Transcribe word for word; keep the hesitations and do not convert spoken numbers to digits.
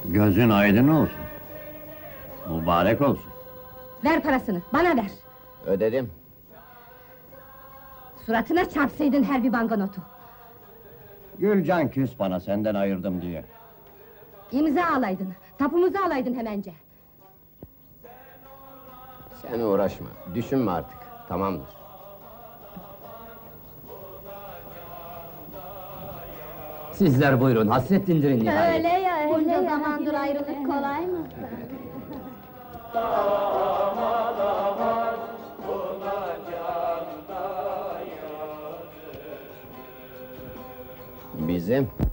Gözün aydın olsun. Mübarek olsun. Ver parasını, bana ver! Ödedim. Suratına çarpsaydın her bir banknotu! Gülcan küs bana, senden ayırdım diye. İmza alaydın, tapumuzu alaydın hemence! Sen uğraşma, düşünme artık, tamamdır. Sizler buyurun, hasret dindirin nihayet. Öyle ya, öyle Bunca zamandır ayrılık kolay mı? Bizim